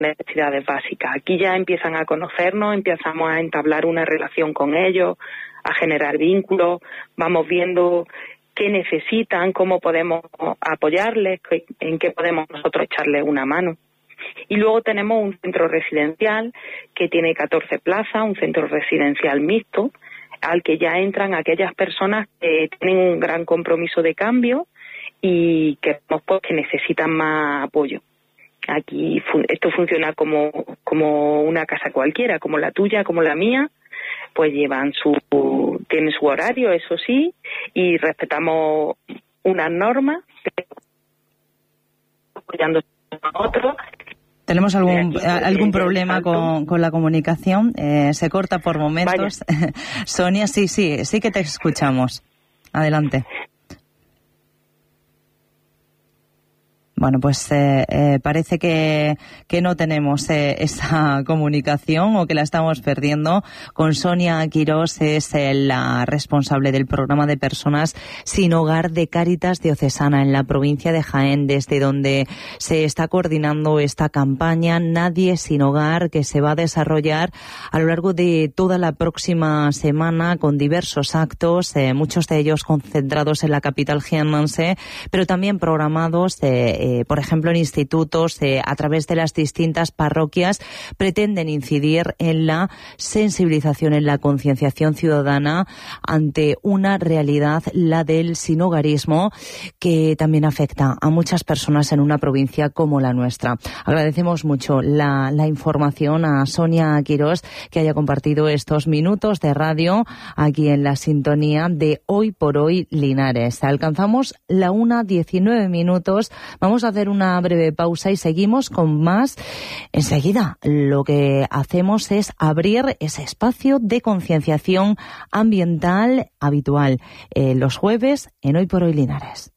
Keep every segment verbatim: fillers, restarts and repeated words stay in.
necesidades básicas. Aquí ya empiezan a conocernos, empezamos a entablar una relación con ellos, a generar vínculos, vamos viendo qué necesitan, cómo podemos apoyarles, en qué podemos nosotros echarles una mano. Y luego tenemos un centro residencial que tiene catorce plazas, un centro residencial mixto, al que ya entran aquellas personas que tienen un gran compromiso de cambio y que, pues, que necesitan más apoyo. Aquí esto funciona como, como una casa cualquiera, como la tuya, como la mía, pues llevan su, tienen su horario, eso sí, y respetamos unas normas, apoyando a otros. Tenemos algún algún problema con, con la comunicación, eh, se corta por momentos. Sonia, sí, sí, sí que te escuchamos. Adelante. Bueno, pues eh, eh, parece que, que no tenemos eh, esa comunicación o que la estamos perdiendo. Con Sonia Quirós, es eh, la responsable del programa de personas sin hogar de Cáritas Diocesana en la provincia de Jaén, desde donde se está coordinando esta campaña Nadie sin Hogar, que se va a desarrollar a lo largo de toda la próxima semana con diversos actos, eh, muchos de ellos concentrados en la capital jiennense, pero también programados eh, Eh, por ejemplo, en institutos, eh, a través de las distintas parroquias, pretenden incidir en la sensibilización, en la concienciación ciudadana ante una realidad, la del sinhogarismo, que también afecta a muchas personas en una provincia como la nuestra. Agradecemos mucho la, la información a Sonia Quirós, que haya compartido estos minutos de radio aquí en la sintonía de Hoy por Hoy Linares. Alcanzamos la una diecinueve minutos. Vamos a hacer una breve pausa y seguimos con más enseguida. Lo que hacemos es abrir ese espacio de concienciación ambiental habitual eh, los jueves en Hoy por Hoy Linares.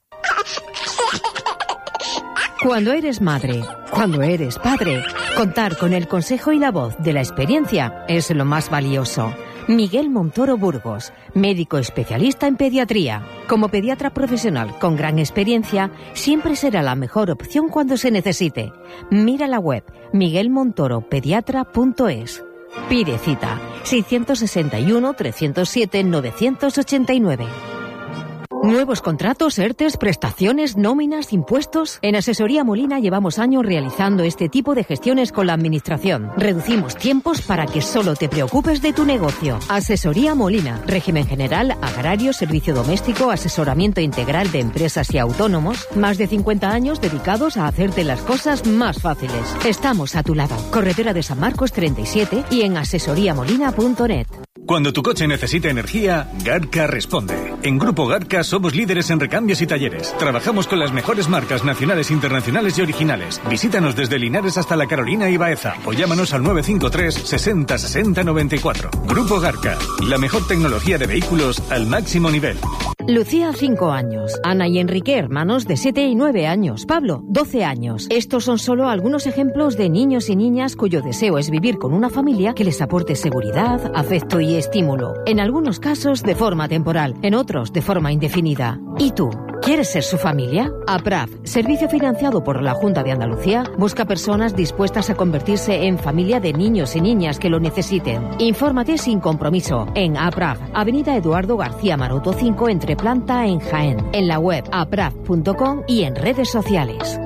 Cuando eres madre, cuando eres padre, contar con el consejo y la voz de la experiencia es lo más valioso. Miguel Montoro Burgos, médico especialista en pediatría. Como pediatra profesional con gran experiencia, siempre será la mejor opción cuando se necesite. Mira la web miguel montoro pediatra punto es. Pide cita seiscientos sesenta y uno, trescientos siete, novecientos ochenta y nueve. Nuevos contratos, ERTES, prestaciones, nóminas, impuestos. En Asesoría Molina llevamos años realizando este tipo de gestiones con la Administración. Reducimos tiempos para que solo te preocupes de tu negocio. Asesoría Molina. Régimen general, agrario, servicio doméstico, asesoramiento integral de empresas y autónomos. Más de cincuenta años dedicados a hacerte las cosas más fáciles. Estamos a tu lado. Carretera de San Marcos treinta y siete y en asesoría molina punto net. Cuando tu coche necesita energía, Garca responde. En Grupo Garca somos líderes en recambios y talleres. Trabajamos con las mejores marcas nacionales, internacionales y originales. Visítanos desde Linares hasta La Carolina y Baeza o llámanos al nueve cinco tres, sesenta, sesenta, noventa y cuatro. Grupo Garca, la mejor tecnología de vehículos al máximo nivel. Lucía, cinco años. Ana y Enrique, hermanos de siete y nueve años. Pablo, doce años. Estos son solo algunos ejemplos de niños y niñas cuyo deseo es vivir con una familia que les aporte seguridad, afecto y estímulo. En algunos casos de forma temporal, en otros de forma indefinida. ¿Y tú? ¿Quieres ser su familia? APRAF, servicio financiado por la Junta de Andalucía, busca personas dispuestas a convertirse en familia de niños y niñas que lo necesiten. Infórmate sin compromiso en APRAF, Avenida Eduardo García Maroto cinco, entre planta en Jaén, en la web apraf punto com y en redes sociales.